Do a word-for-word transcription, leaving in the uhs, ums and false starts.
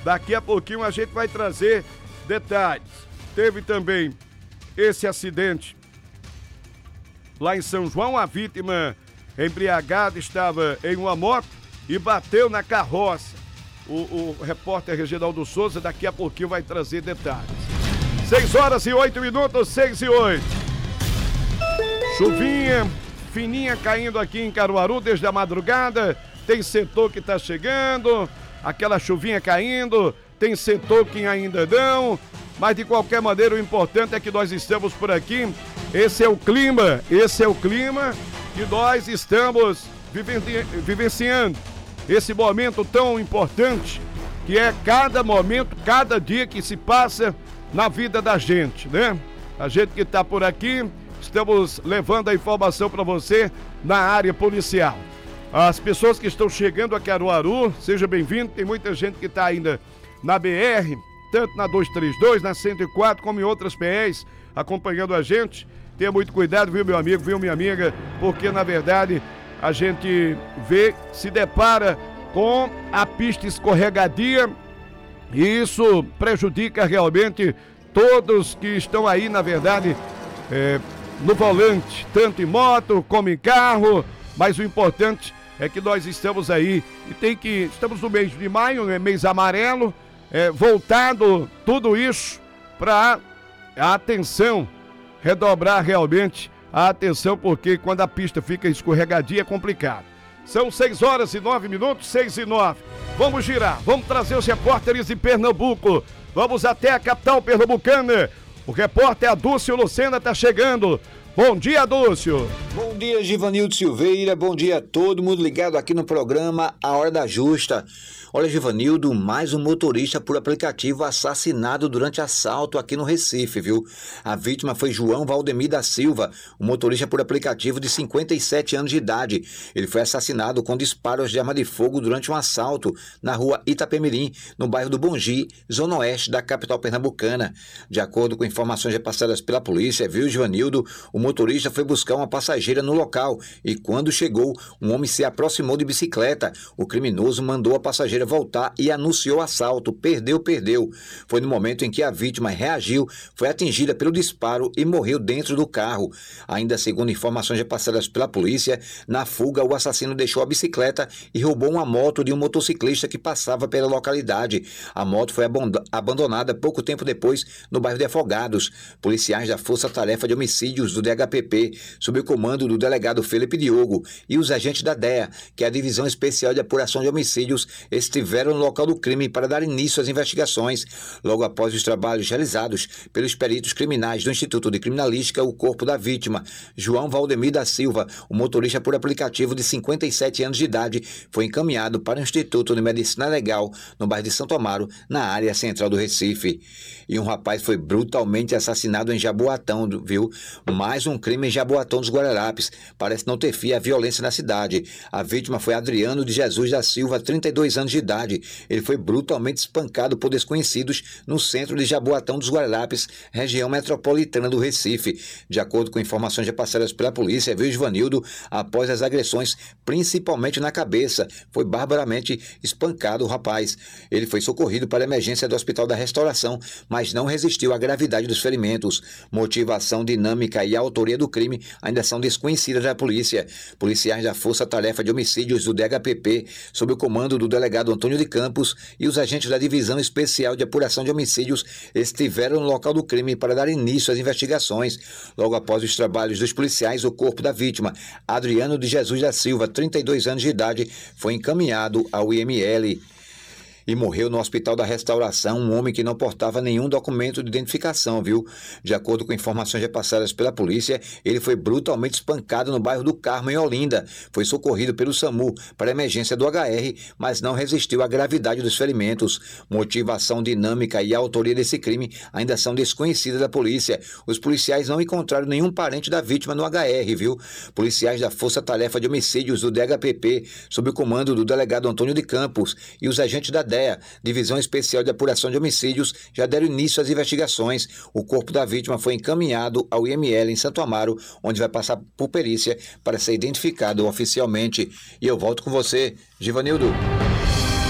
Daqui a pouquinho a gente vai trazer detalhes. Teve também esse acidente lá em São João. A vítima embriagada estava em uma moto e bateu na carroça. O, o repórter Reginaldo Souza daqui a pouquinho vai trazer detalhes. seis horas e oito minutos, seis e oito. Chuvinha fininha caindo aqui em Caruaru desde a madrugada. Tem setor que está chegando, aquela chuvinha caindo, tem setor que ainda não, mas de qualquer maneira o importante é que nós estamos por aqui. Esse é o clima, esse é o clima que nós estamos vivenciando. Esse momento tão importante que é cada momento, cada dia que se passa na vida da gente, né? A gente que está por aqui, estamos levando a informação para você na área policial. As pessoas que estão chegando a Caruaru, seja bem-vindo. Tem muita gente que está ainda na B R, tanto na duzentos e trinta e dois, na cento e quatro, como em outras P Es, acompanhando a gente. Tenha muito cuidado, viu, meu amigo, viu, minha amiga, porque, na verdade, a gente vê, se depara com a pista escorregadia e isso prejudica realmente todos que estão aí, na verdade, é, no volante, tanto em moto como em carro, mas o importante é que nós estamos aí e tem que, estamos no mês de maio, né, mês amarelo, é, voltado tudo isso para a atenção, redobrar realmente a atenção, porque quando a pista fica escorregadia é complicado. São seis horas e nove minutos, seis e nove. Vamos girar, vamos trazer os repórteres de Pernambuco. Vamos até a capital pernambucana. O repórter Adúcio Lucena está chegando. Bom dia, Adúcio. Bom dia, Givanildo Silveira. Bom dia a todo mundo ligado aqui no programa A Hora da Justa. Olha, Givanildo, mais um motorista por aplicativo assassinado durante assalto aqui no Recife, viu? A vítima foi João Valdemir da Silva, um motorista por aplicativo de cinquenta e sete anos de idade. Ele foi assassinado com disparos de arma de fogo durante um assalto na rua Itapemirim, no bairro do Bongi, zona oeste da capital pernambucana. De acordo com informações repassadas pela polícia, viu, Givanildo, o motorista foi buscar uma passageira no local e quando chegou, um homem se aproximou de bicicleta. O criminoso mandou a passageira voltar e anunciou o assalto. Perdeu, perdeu. Foi no momento em que a vítima reagiu, foi atingida pelo disparo e morreu dentro do carro. Ainda segundo informações repassadas pela polícia, na fuga o assassino deixou a bicicleta e roubou uma moto de um motociclista que passava pela localidade. A moto foi abandonada pouco tempo depois no bairro de Afogados. Policiais da Força Tarefa de Homicídios do D H P P, sob o comando do delegado Felipe Diogo, e os agentes da D E A, que é a Divisão Especial de Apuração de Homicídios, estiveram no local do crime para dar início às investigações. Logo após os trabalhos realizados pelos peritos criminais do Instituto de Criminalística, o corpo da vítima, João Valdemir da Silva, o motorista por aplicativo de cinquenta e sete anos de idade, foi encaminhado para o Instituto de Medicina Legal, no bairro de Santo Amaro, na área central do Recife. E um rapaz foi brutalmente assassinado em Jaboatão, viu? Mais um crime em Jaboatão dos Guararapes. Parece não ter fim à violência na cidade. A vítima foi Adriano de Jesus da Silva, trinta e dois anos de idade. Ele foi brutalmente espancado por desconhecidos no centro de Jaboatão dos Guararapes, região metropolitana do Recife. De acordo com informações repassadas pela polícia, viu, Givanildo, após as agressões, principalmente na cabeça, foi barbaramente espancado o rapaz. Ele foi socorrido para a emergência do Hospital da Restauração, mas não resistiu à gravidade dos ferimentos. Motivação, dinâmica e autoria do crime ainda são desconhecidas da polícia. Policiais da Força Tarefa de Homicídios do D H P P, sob o comando do delegado Antônio de Campos, e os agentes da Divisão Especial de Apuração de Homicídios estiveram no local do crime para dar início às investigações. Logo após os trabalhos dos policiais, o corpo da vítima, Adriano de Jesus da Silva, trinta e dois anos de idade, foi encaminhado ao I M L. E morreu no Hospital da Restauração um homem que não portava nenhum documento de identificação, viu? De acordo com informações repassadas pela polícia, ele foi brutalmente espancado no bairro do Carmo, em Olinda. Foi socorrido pelo SAMU para a emergência do H R, mas não resistiu à gravidade dos ferimentos. Motivação, dinâmica e autoria desse crime ainda são desconhecidas da polícia. Os policiais não encontraram nenhum parente da vítima no H R, viu? Policiais da Força Tarefa de Homicídios do D H P P, sob o comando do delegado Antônio de Campos, e os agentes da D E A, Divisão Especial de Apuração de Homicídios, já deram início às investigações. O corpo da vítima foi encaminhado ao I M L em Santo Amaro, onde vai passar por perícia para ser identificado oficialmente. E eu volto com você, Givanildo.